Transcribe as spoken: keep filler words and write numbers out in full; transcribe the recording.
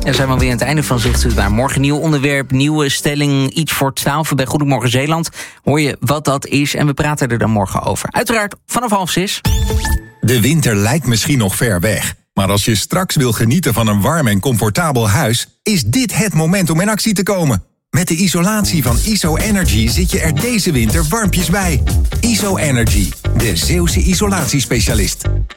En zijn we alweer aan het einde van Zicht naar morgen. Nieuw onderwerp, nieuwe stelling, iets voor twaalf. Bij Goedemorgen Zeeland hoor je wat dat is. En we praten er dan morgen over. Uiteraard vanaf half zes. De winter lijkt misschien nog ver weg. Maar als je straks wil genieten van een warm en comfortabel huis, is dit het moment om in actie te komen. Met de isolatie van I S O Energy zit je er deze winter warmpjes bij. I S O Energy, de Zeeuwse isolatiespecialist.